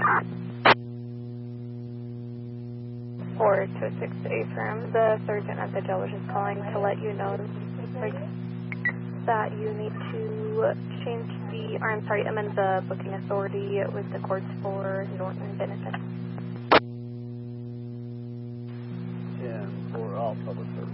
426 affirm. The surgeon at the jail was just calling to let you know that you need to change the, or I'm sorry, amend the booking authority with the courts for Norton benefits. And for all public service.